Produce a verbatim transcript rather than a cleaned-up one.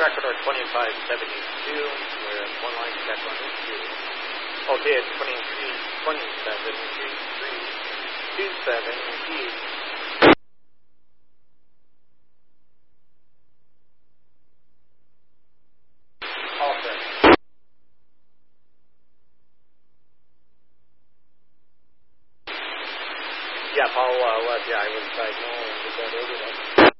track order twenty-five seventy-two. We're at one line check on this two. Okay, it's twenty-three twenty-seven, three three two seven, east. All set. Yeah, I'll uh, let the Island side know and get that ordered up.